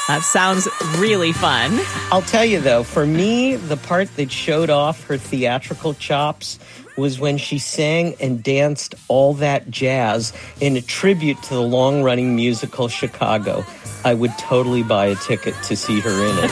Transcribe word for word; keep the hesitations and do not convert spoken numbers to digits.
That sounds really fun. I'll tell you, though, for me, the part that showed off her theatrical chops was when she sang and danced All That Jazz in a tribute to the long-running musical Chicago. I would totally buy a ticket to see her in it.